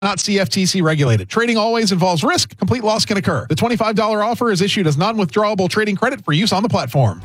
not CFTC regulated. Trading always involves risk. Complete loss can occur. The $25 offer is issued as non-withdrawable trading credit for use on the platform.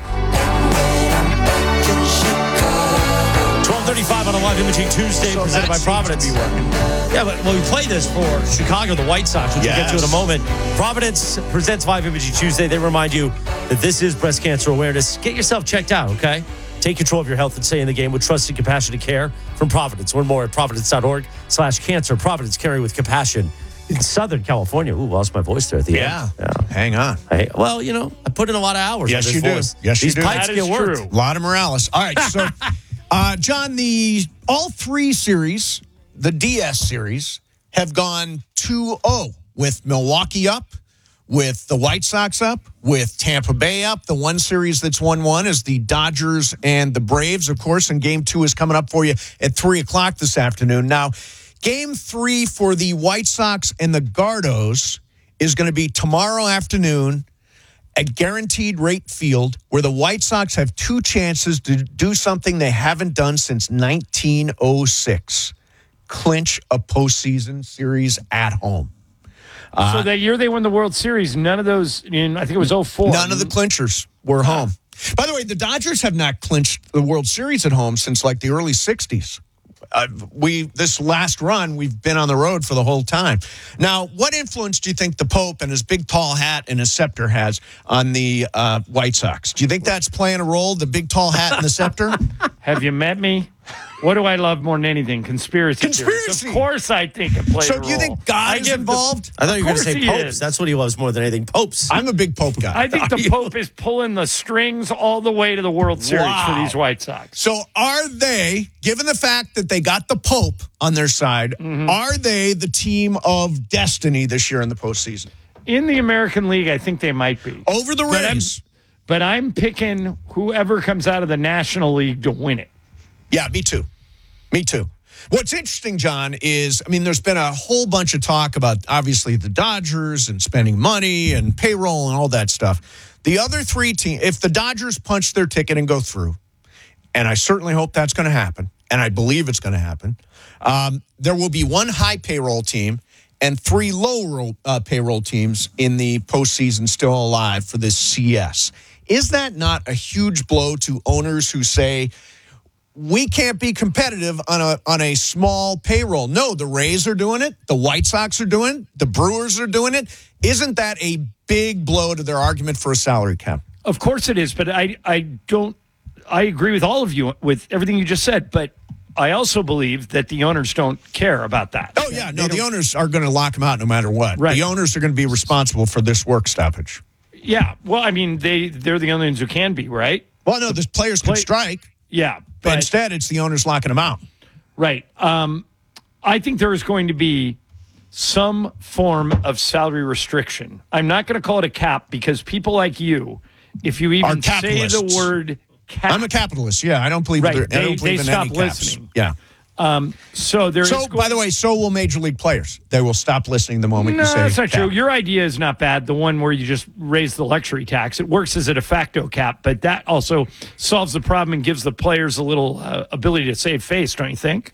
12:35 on a live imaging Tuesday, presented by Providence. Yeah, but we play this for Chicago, the White Sox, which we'll get to in a moment. Providence presents Live Imaging Tuesday. They remind you that this is breast cancer awareness. Get yourself checked out, okay? Take control of your health and stay in the game with trusted, compassionate care from Providence. Learn more at providence.org/cancer. Providence, caring with compassion in Southern California. Ooh, lost my voice there at the end. Yeah. Hang on. Well, you know, I put in a lot of hours. Yes, on this you do. voice. Yes, you These do. pipes get worked. A lot of Morales. All right, so, John, all three series, the DS series, have gone 2-0 with Milwaukee up, with the White Sox up, with Tampa Bay up. The one series that's 1-1 is the Dodgers and the Braves, of course, and Game 2 is coming up for you at 3 o'clock this afternoon. Now, Game 3 for the White Sox and the Gardos is going to be tomorrow afternoon at Guaranteed Rate Field, where the White Sox have two chances to do something they haven't done since 1906, clinch a postseason series at home. So that year they won the World Series, none of those, I think it was 04. None of the clinchers were home. By the way, the Dodgers have not clinched the World Series at home since like the early 60s. This last run, we've been on the road for the whole time. Now, what influence do you think the Pope and his big tall hat and his scepter has on the White Sox? Do you think that's playing a role, the big tall hat and the scepter? Have you met me? What do I love more than anything? Conspiracy theories. Of course I think it plays a role. So do you think God is involved? I thought you were going to say popes. That's what he loves more than anything. Popes. I'm a big Pope guy. I think the Pope is pulling the strings all the way to the World Series for these White Sox. So are they, given the fact that they got the Pope on their side, are they the team of destiny this year in the postseason? In the American League, I think they might be. Over the Rays. But I'm picking whoever comes out of the National League to win it. Yeah, me too. Me too. What's interesting, John, is, there's been a whole bunch of talk about, obviously, the Dodgers and spending money and payroll and all that stuff. The other three teams, if the Dodgers punch their ticket and go through, and I certainly hope that's going to happen, and I believe it's going to happen, there will be one high payroll team and three low payroll teams in the postseason still alive for this CS. Is that not a huge blow to owners who say, we can't be competitive on a small payroll? No, the Rays are doing it. The White Sox are doing it. The Brewers are doing it. Isn't that a big blow to their argument for a salary cap? Of course it is, but I agree with all of you with everything you just said, but I also believe that the owners don't care about that. Oh, yeah. No, the owners are going to lock them out no matter what. Right. The owners are going to be responsible for this work stoppage. Yeah. Well, they're the only ones who can be, right? Well, no, the players can strike. Yeah. But instead, it's the owners locking them out. Right. I think there is going to be some form of salary restriction. I'm not going to call it a cap because people like you, if you even say the word cap. I'm a capitalist, yeah. I don't believe, I don't believe in stop any listening. caps. Yeah. So by the way, so will Major League players. They will stop listening the moment you say that's not cap. true. Your idea is not bad, the one where you just raise the luxury tax. It works as a de facto cap, but that also solves the problem and gives the players a little ability to save face, don't you think?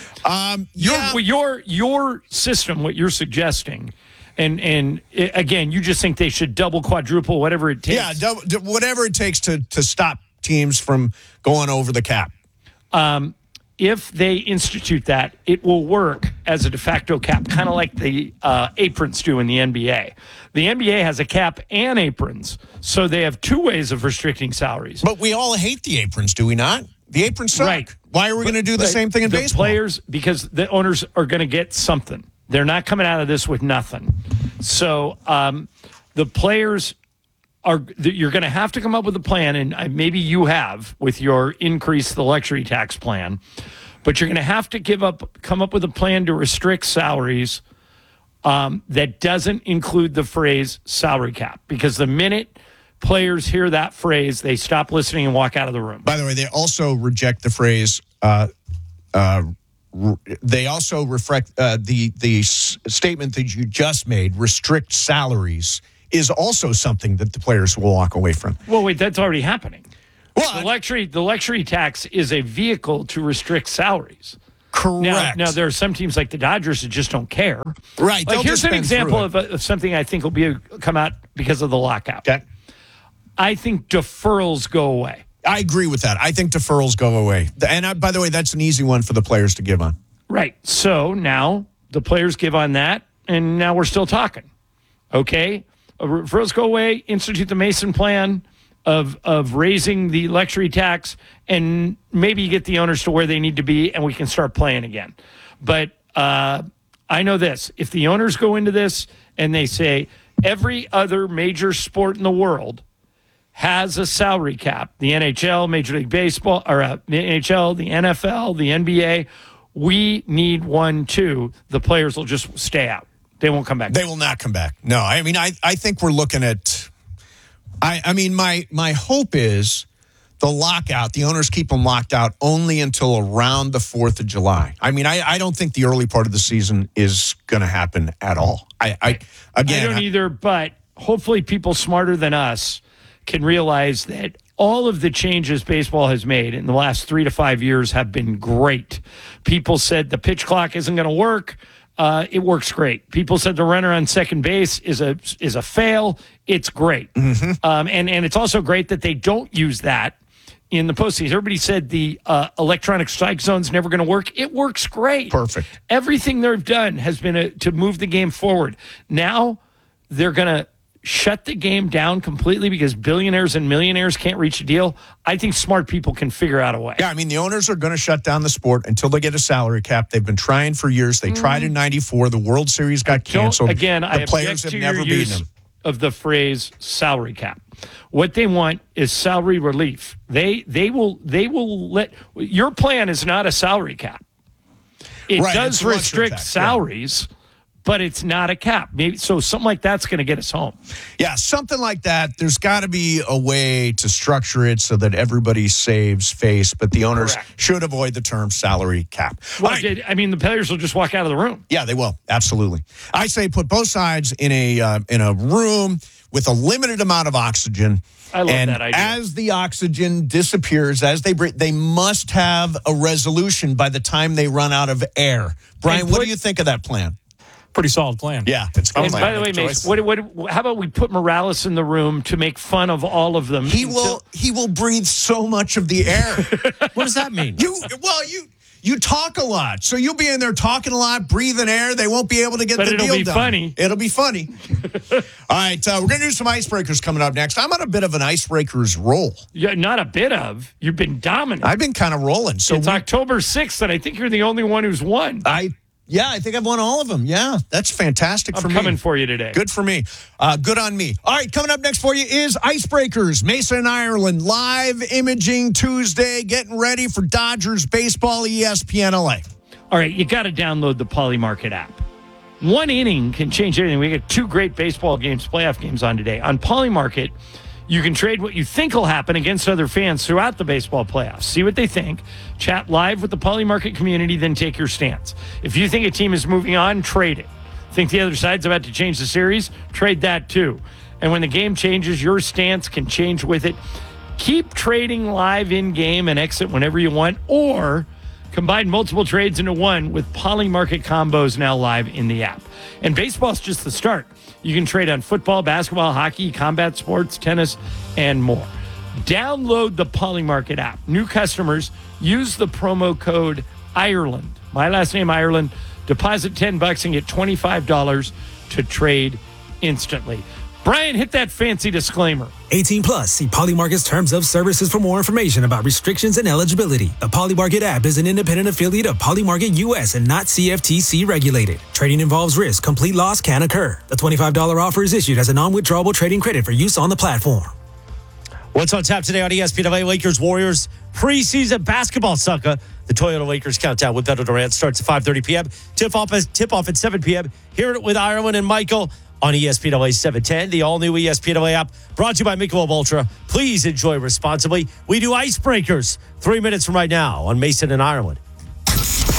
Your system, what you're suggesting, and again, you just think they should double, quadruple, whatever it takes. Yeah, whatever it takes to stop teams from going over the cap. If they institute that, it will work as a de facto cap, kind of like the aprons do in the NBA. The NBA has a cap and aprons, so they have two ways of restricting salaries. But we all hate the aprons, do we not? The aprons suck. Right. Why are we going to do the same thing in baseball? Players, because the owners are going to get something. They're not coming out of this with nothing. So the players you're going to have to come up with a plan, and maybe you have with your increase the luxury tax plan, but you're going to have to come up with a plan to restrict salaries that doesn't include the phrase salary cap, because the minute players hear that phrase, they stop listening and walk out of the room. By the way, they also reject the phrase. They also reflect the statement that you just made. Restrict salaries is also something that the players will walk away from. Well, wait, that's already happening. Well, the luxury tax is a vehicle to restrict salaries. Correct. Now there are some teams like the Dodgers that just don't care. Right. Like, here's an example of of something I think will come out because of the lockout. Okay. I think deferrals go away. I agree with that. I think deferrals go away. And by the way, that's an easy one for the players to give on. Right. So now the players give on that, and now we're still talking. Okay. Deferrals go away. Institute the Mason plan of raising the luxury tax, and maybe you get the owners to where they need to be, and we can start playing again. But I know this. If the owners go into this and they say every other major sport in the world has a salary cap, the NHL, Major League Baseball, or the NHL, the NFL, the NBA, we need one too. The players will just stay out. They won't come back. They will not come back. No, I mean, I think we're looking at, I mean, my hope is the lockout, the owners keep them locked out only until around the 4th of July. I mean, I don't think the early part of the season is going to happen at all. I don't either, but hopefully people smarter than us can realize that all of the changes baseball has made in the last 3 to 5 years have been great. People said the pitch clock isn't going to work. It works great. People said the runner on second base is a fail. It's great. Mm-hmm. And it's also great that they don't use that in the postseason. Everybody said the electronic strike zone's never going to work. It works great. Perfect. Everything they've done has been to move the game forward. Now they're going to shut the game down completely because billionaires and millionaires can't reach a deal. I think smart people can figure out a way. Yeah, I mean, the owners are going to shut down the sport until they get a salary cap. They've been trying for years. They tried in 94. The World Series got canceled. Again, the I players object have to never your beaten use them. of the phrase salary cap. What they want is salary relief. They will let your plan is not a salary cap. It Right, does it's a luxury restrict tax, salaries, but it's not a cap. Maybe so something like that's going to get us home. Yeah, something like that. There's got to be a way to structure it so that everybody saves face, but the owners Correct. should avoid the term salary cap. Well, All right. I mean, the players will just walk out of the room. Yeah, they will. Absolutely. I say put both sides in a room with a limited amount of oxygen. I love and that idea. As the oxygen disappears, as they breathe, they must have a resolution by the time they run out of air. Brian, what do you think of that plan? Pretty solid plan. Yeah, it's And by the way, Mace, how about we put Morales in the room to make fun of all of them? He will breathe so much of the air. What does that mean? You talk a lot, so you'll be in there talking a lot, breathing air. They won't be able to get But the it'll deal be done. funny. It'll be funny. All right, we're going to do some icebreakers coming up next. I'm on a bit of an icebreakers roll. Yeah, not a bit of. You've been dominant. I've been kind of rolling. So It's October 6th, and I think you're the only one who's won. I think I've won all of them. Yeah, that's fantastic for I'm me. coming for you today. Good for me. Good on me. All right, coming up next for you is Icebreakers, Mason and Ireland, live imaging Tuesday, getting ready for Dodgers baseball, ESPN LA. All right, you got to download the Polymarket app. One inning can change everything. We got 2 great baseball games, playoff games on today. On Polymarket, you can trade what you think will happen against other fans throughout the baseball playoffs. See what they think, chat live with the Polymarket community, then take your stance. If you think a team is moving on, trade it. Think the other side's about to change the series? Trade that too. And when the game changes, your stance can change with it. Keep trading live in-game and exit whenever you want, or combine multiple trades into one with Polymarket combos now live in the app. And baseball's just the start. You can trade on football, basketball, hockey, combat sports, tennis, and more. Download the Polymarket app. New customers, use the promo code Ireland. My last name, Ireland. Deposit $10 and get $25 to trade instantly. Brian, hit that fancy disclaimer. 18 plus. See Polymarket's terms of services for more information about restrictions and eligibility. The Polymarket app is an independent affiliate of Polymarket US and not CFTC regulated. Trading involves risk. Complete loss can occur. The $25 offer is issued as a non-withdrawable trading credit for use on the platform. What's on tap today on ESPN LA? Lakers Warriors preseason basketball sucker. The Toyota Lakers countdown with Beto Durant starts at 5:30 p.m. Tip off at 7 p.m. Hear it with Ireland and Michael on ESPN LA 710, the all-new ESPN LA app, brought to you by Michelob Ultra. Please enjoy responsibly. We do icebreakers 3 minutes from right now on Mason and Ireland